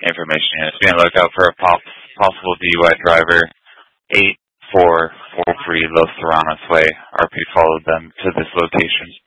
information units. Be on the lookout for a possible DUI driver, 8443 Los Serranos Way. RP followed them to this location.